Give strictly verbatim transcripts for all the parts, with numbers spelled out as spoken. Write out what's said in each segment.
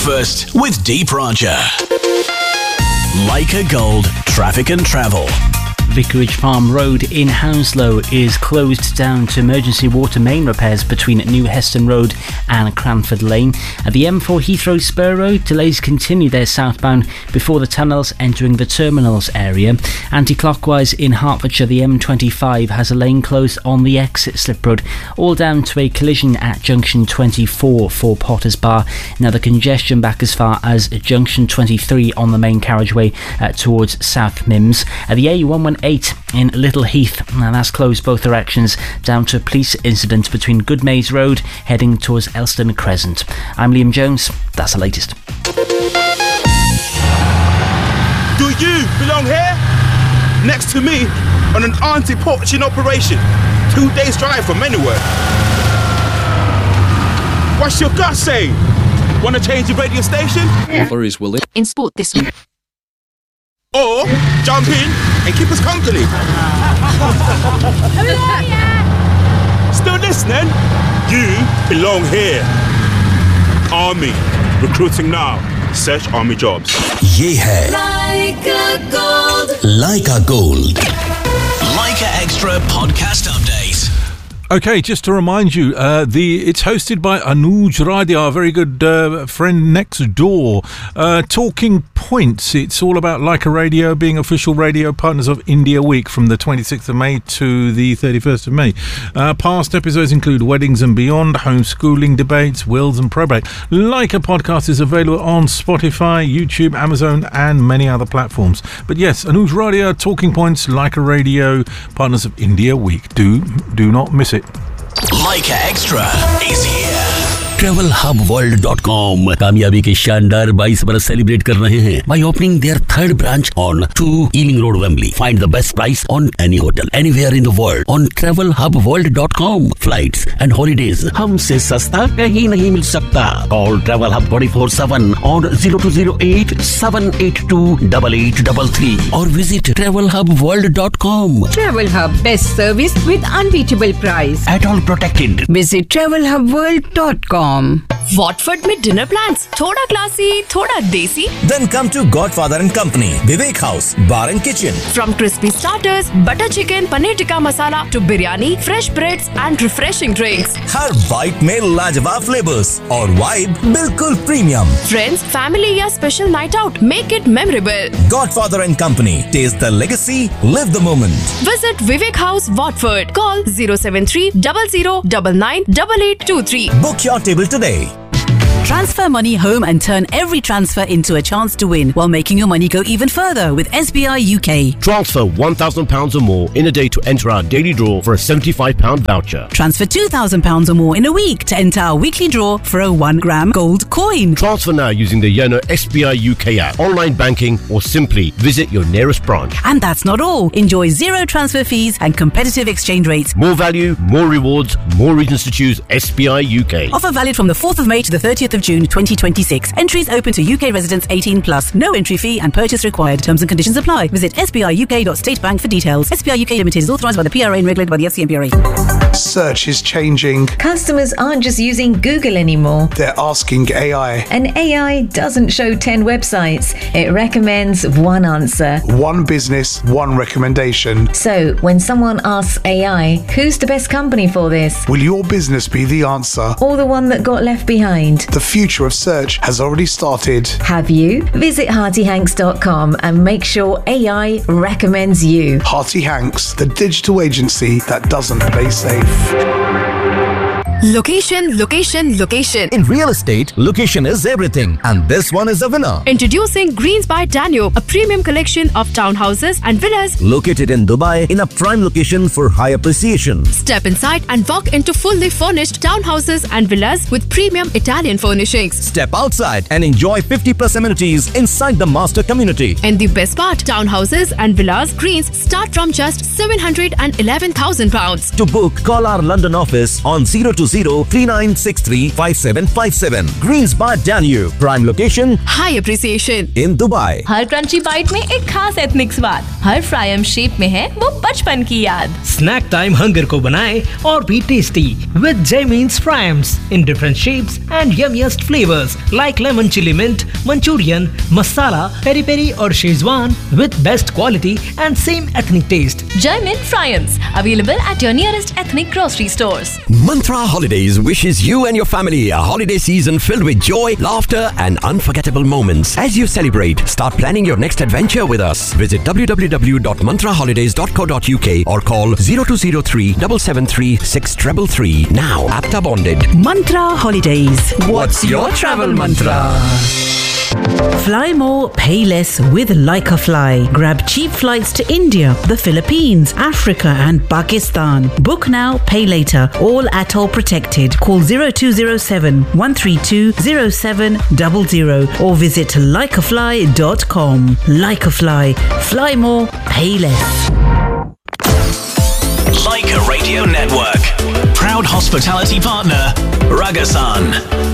Breakfast with Deep Roger. Leica Gold Traffic and Travel. Vicarage Farm Road in Hounslow is closed down to emergency water main repairs between New Heston Road and Cranford Lane. At the M four Heathrow Spur Road, delays continue there southbound before the tunnels entering the terminals area. Anti-clockwise in Hertfordshire, the M twenty-five has a lane closed on the exit slip road, all down to a collision at junction twenty-four for Potters Bar. Now the congestion back as far as junction twenty-three on the main carriageway uh, towards South Mimms. At the A one one eight in Little Heath, now that's closed both directions down to a police incident between Goodmays Road heading towards Elston Crescent. I'm Liam Jones, that's the latest. Do you belong here? Next to me on an anti-poaching operation. Two days drive from anywhere. What's your gut saying? Want to change the radio station? Offer is willing. In sport this week. Or jump in and keep us company. Still listening? You belong here. Army. Recruiting now. Search Army jobs. Ye hai Leica Gold. Leica Gold. Leica Extra podcast update. Okay, just to remind you, uh, the it's hosted by Anuj Radia, our very good uh, friend next door. Uh, Talking Points. It's all about Leica Radio being official radio partners of India Week from the twenty-sixth of May to the thirty-first of May. Uh, past episodes include Weddings and Beyond, homeschooling debates, wills and probate. Leica podcast is available on Spotify, YouTube, Amazon and many other platforms. But yes, Anuj Radia, Talking Points, Leica Radio, partners of India Week. Do, do not miss it. Leica Extra is here. travel hub world dot com कामयाबी के शानदार बाईस बरस celebrate कर रहे हैं by opening their third branch on two Ealing Road, Wembley. Find the best price on any hotel anywhere in the world on travel hub world dot com. Flights and holidays हमसे सस्ता कहीं नहीं मिल सकता. Call Travel Hub twenty-four seven on zero two zero eight seven eight two eight eight three three or visit travel hub world dot com. Travel Hub, best service with unbeatable price. At all protected. Visit travel hub world dot com. Watford में dinner plans थोड़ा classy थोड़ा देसी. Then come to Godfather and Company, Vivek House, Bar and Kitchen. From crispy starters, butter chicken, paneer tikka masala to biryani, fresh breads and refreshing drinks. Her bite में लाजवाब flavours और vibe बिल्कुल premium. Friends, family या special night out, make it memorable. Godfather and Company, taste the legacy, live the moment. Visit Vivek House, Watford. Call zero seven three zero zero nine nine eight eight two three. Book your table today. Transfer money home and turn every transfer into a chance to win while making your money go even further with S B I U K. Transfer one thousand pounds or more in a day to enter our daily draw for a seventy-five pound voucher. Transfer two thousand pounds or more in a week to enter our weekly draw for a one gram gold coin. Transfer now using the Yono S B I U K app, online banking or simply visit your nearest branch. And that's not all. Enjoy zero transfer fees and competitive exchange rates. More value, more rewards, more reasons to choose S B I U K. Offer valid from the fourth of May to the thirtieth of June twenty twenty-six. Entries open to U K residents eighteen plus. No entry fee and purchase required. Terms and conditions apply. Visit s b i u k dot state bank for details. S B I U K Limited is authorised by the P R A and regulated by the F C M P R A. Search is changing. Customers aren't just using Google anymore. They're asking A I. And A I doesn't show ten websites. It recommends one answer. One business, one recommendation. So, when someone asks A I, who's the best company for this? Will your business be the answer? Or the one that got left behind? The future of search has already started. Have you? Visit Hearty Hanks dot com and make sure A I recommends you. Hearty Hanks, the digital agency that doesn't play safe. Location, location, location. In real estate, location is everything. And this one is a winner. Introducing Greens by Danube, a premium collection of townhouses and villas located in Dubai in a prime location for high appreciation. Step inside and walk into fully furnished townhouses and villas with premium Italian furnishings. Step outside and enjoy fifty plus amenities inside the master community. And the best part, townhouses and villas Greens start from just seven hundred eleven thousand pounds. To book, call our London office on zero two zero three nine six three five seven five seven. Greens Bar Danube. Prime location. High appreciation. In Dubai. Her crunchy bite में एक खास ethnic स्वाद, हर fry M shape में है वो बचपन की याद. स्नैक टाइम हंगर को बनाए और भी tasty with Jaimin's Fryams in different shapes and yummiest flavors like lemon chili mint, Manchurian, masala, peri peri और Szechuan with best quality and same ethnic taste. Jaimin Fryams available at your nearest ethnic grocery stores. Mantra Holidays wishes you and your family a holiday season filled with joy, laughter and unforgettable moments. As you celebrate, start planning your next adventure with us. Visit w w w dot mantra holidays dot co dot u k or call zero two zero three seven seven three six three three. Now APTA bonded. Mantra Holidays. What's your travel mantra? Fly more, pay less with Laika Fly. Grab cheap flights to India, the Philippines, Africa and Pakistan. Book now, pay later. All atoll protected. Call zero two zero seven one three two zero seven zero zero or visit laika fly dot com. Laika Fly. Fly more, pay less. Laika Radio Network. Proud hospitality partner, Ragasan.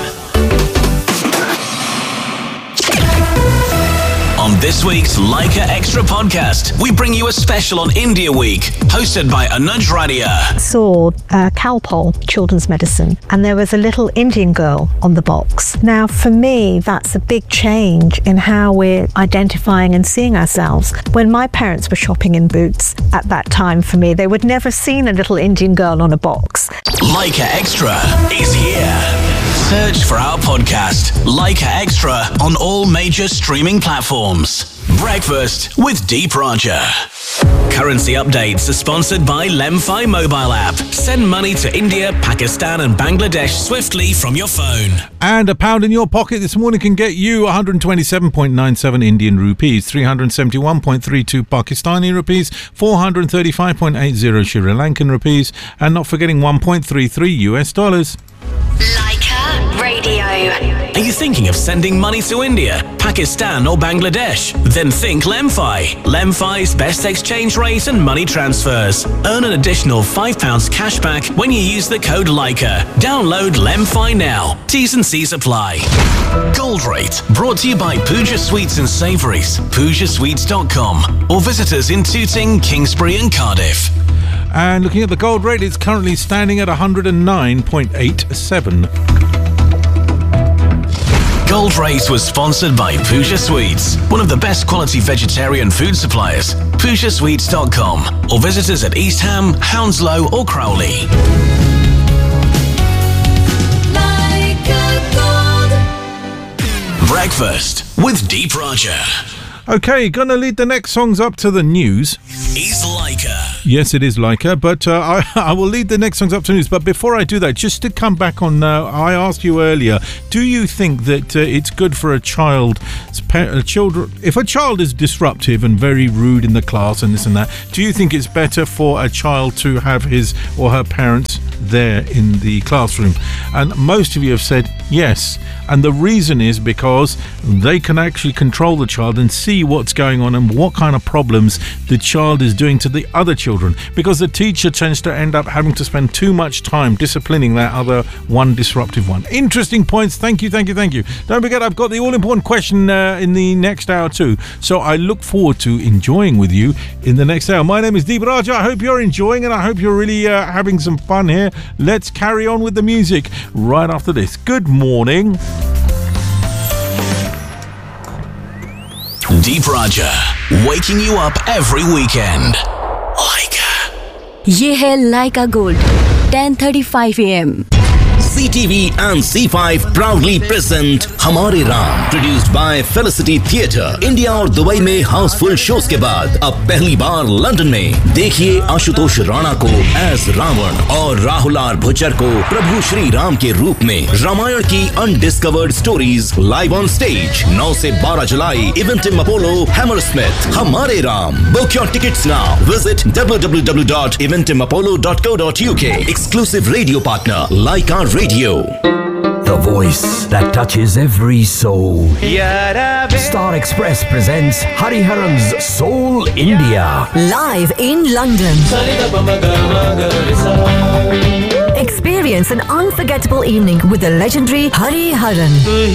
On this week's Laika Extra podcast, we bring you a special on India Week, hosted by Anuj Radia. Saw uh, Calpol children's medicine, and there was a little Indian girl on the box. Now, for me, that's a big change in how we're identifying and seeing ourselves. When my parents were shopping in Boots at that time, for me, they would never seen a little Indian girl on a box. Laika Extra is here. Search for our podcast, Laika Extra, on all major streaming platforms. Breakfast with Deep Raja. Currency updates are sponsored by Lemfi mobile app. Send money to India, Pakistan and Bangladesh swiftly from your phone. And a pound in your pocket this morning can get you one hundred twenty-seven point nine seven Indian rupees, three hundred seventy-one point three two Pakistani rupees, four hundred thirty-five point eight zero Sri Lankan rupees, and not forgetting one point three three U S dollars. Laika Radio. Are you thinking of sending money to India, Pakistan or Bangladesh? Then think Lemfi. Lemfi's best exchange rate and money transfers. Earn an additional five pounds cash back when you use the code Laika. Download Lemfi now. T's and C's apply. Gold Rate, brought to you by Pooja Sweets and Savouries, pooja sweets dot com, or visit us in Tooting, Kingsbury and Cardiff. And looking at the gold rate, it's currently standing at one hundred nine point eight seven. Gold Rate was sponsored by Pooja Sweets, one of the best quality vegetarian food suppliers. pooja sweets dot com, or visit us at East Ham, Hounslow or Crowley. Breakfast with Deep Raja. Okay, gonna lead the next songs up to the news. Is Laika. Yes, it is Laika, but uh, I, I will lead the next songs up to news. But before I do that, just to come back on, uh, I asked you earlier, do you think that uh, it's good for a child, a children, if a child is disruptive and very rude in the class and this and that, do you think it's better for a child to have his or her parents there in the classroom? And most of you have said yes. And the reason is because they can actually control the child and see what's going on and what kind of problems the child is doing to the other children, because the teacher tends to end up having to spend too much time disciplining that other one disruptive one. Interesting points. Thank you, thank you, thank you. Don't forget, I've got the all-important question uh, in the next hour too, so I look forward to enjoying with you in the next hour. My name is Deep Raja. I hope you're enjoying and I hope you're really uh, having some fun here. Let's carry on with the music right after this. Good morning. Deep Raja, waking you up every weekend. Laika. ये है लाइका gold ten thirty-five a m C T V and C five proudly present हमारे Ram, produced by Felicity Theatre. India और Dubai में Housefull shows के बाद अब पहली बार London में देखिए आशुतोष राणा को एज रावण और राहुल आर भुच्चर को प्रभु श्री राम के रूप में। रामायण की undiscovered stories live on stage नौ से बारह जुलाई इवेंटिम अपोलो हैमरस्मिथ। हमारे Ram, book your tickets now, visit w w w dot eventim apollo dot co dot u k. Exclusive radio partner Laika Radio. The voice that touches every soul. Star Express presents Hariharan's Soul India. Live in London. Experience Experience an unforgettable evening with the legendary Hari Haran.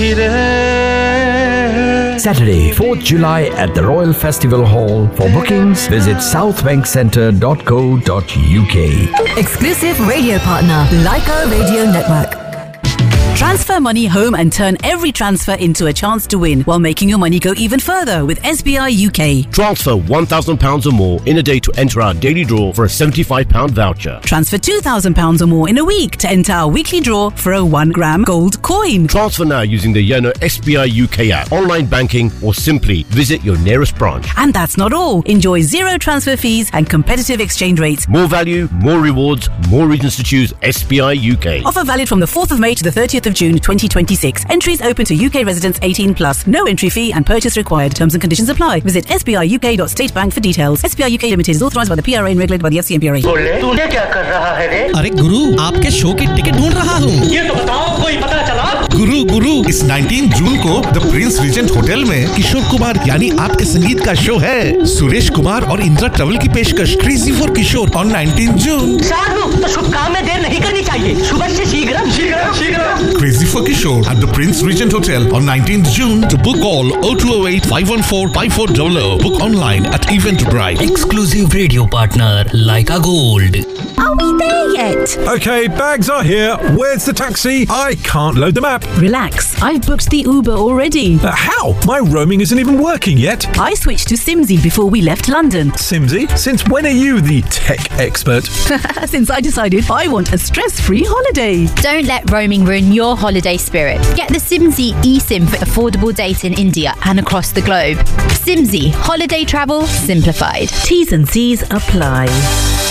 Saturday, fourth July at the Royal Festival Hall. For bookings, visit south bank centre dot co dot uk. Exclusive radio partner, Leica Radio Network. Transfer money home and turn every transfer into a chance to win while making your money go even further with S B I U K. Transfer one thousand pounds or more in a day to enter our daily draw for a seventy-five pounds voucher. Transfer two thousand pounds or more in a week to enter our weekly draw for a one gram gold coin. Transfer now using the Yono S B I U K app, online banking, or simply visit your nearest branch. And that's not all. Enjoy zero transfer fees and competitive exchange rates. More value, more rewards, more reasons to choose S B I U K. Offer valid from the fourth of May to the thirtieth of June twenty twenty-six. Entries open to U K residents eighteen plus. No entry fee and purchase required. Terms and conditions apply. Visit S B I U K dot state bank for details. S B I U K Limited is authorised by the P R A and regulated by the F C M P R A. तूने क्या कर रहा है रे? अरे गुरु, आपके show की ticket ढूंढ रहा हूँ। ये तो बताओ, कोई पता चला? गुरु गुरु इस उन्नीस जून को द प्रिंस रीजेंट होटल में किशोर कुमार यानी आपके संगीत का शो है। सुरेश कुमार और इंदिरा ट्रेवल की पेशकश क्रेजी फॉर किशोर ऑन उन्नीस जून। साधु तो शुभ काम में देर नहीं करनी चाहिए। सुबह से शीघ्र शीघ्र शीघ्र। Crazy for Kishore at the Prince Regent Hotel on nineteenth June. To book all oh two oh eight, five one four, five four zero zero. Book online at Eventbrite. Exclusive radio partner Leica Gold. Are we there yet? Okay, bags are here. Where's the taxi? I can't load the map. Relax, I've booked the Uber already. Uh, how? My roaming isn't even working yet. I switched to Simsy before we left London. Simsy? Since when are you the tech expert? Since I decided I want a stress-free holiday. Don't let roaming ruin your holiday spirit. Get the Simsy eSIM for affordable data in India and across the globe. Simsy, holiday travel simplified. T's and C's apply.